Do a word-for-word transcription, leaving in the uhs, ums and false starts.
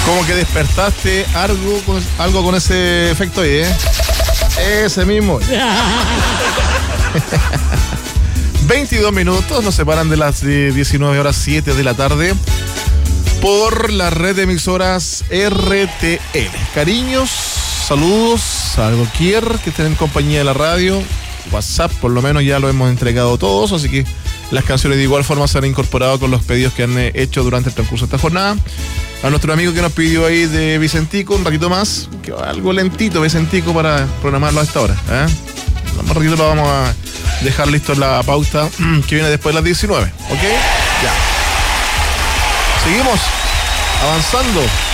Como que despertaste algo con, algo con ese efecto ahí, ¿eh? Ese mismo. veintidós minutos nos separan de las diecinueve horas siete de la tarde por la red de emisoras R T L. Cariños, saludos a cualquier que estén en compañía de la radio. WhatsApp por lo menos ya lo hemos entregado todos, así que las canciones de igual forma se han incorporado con los pedidos que han hecho durante el transcurso de esta jornada. A nuestro amigo que nos pidió ahí de Vicentico, un ratito más, que algo lentito Vicentico para programarlo a esta hora, ¿eh? Un ratito lo vamos a dejar listo en la pauta que viene después de las diecinueve, ¿ok? Ya. Seguimos avanzando.